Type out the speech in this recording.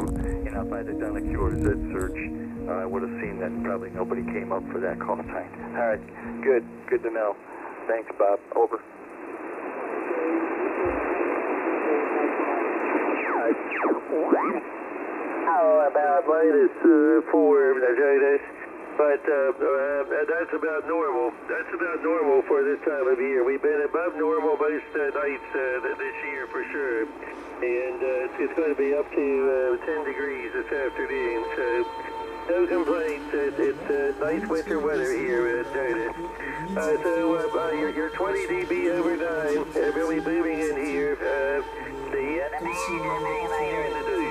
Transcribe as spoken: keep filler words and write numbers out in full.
you know, if I'd have done a Q R Z search, uh, I would have seen that probably nobody came up for that call sign. All right, good, good to know. Thanks, Bob. Over. Oh, about minus uh, four, but uh, uh, that's about normal. That's about normal for this time of year. We've been above normal most uh, nights uh, this year for sure, and uh, it's, it's going to be up to uh, ten degrees this afternoon. So no complaints. It's, it's uh, nice winter weather here, uh, Dana. Uh, so uh, uh, you're, you're twenty D B over nine. Uh, really booming in here. Uh, the uh, in the